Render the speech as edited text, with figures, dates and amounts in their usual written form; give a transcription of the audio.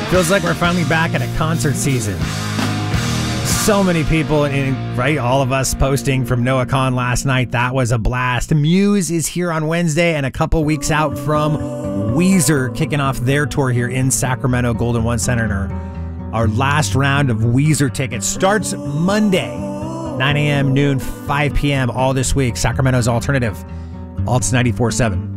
Feels like we're finally back at a concert season. So many people, right? All of us posting from NoahCon last night. That was a blast. Muse is here on Wednesday and a couple weeks out from Weezer kicking off their tour here in Sacramento, Golden One Center. Our last round of Weezer tickets starts Monday, 9 a.m., noon, 5 p.m. all this week. Sacramento's Alternative, Alts 94.7.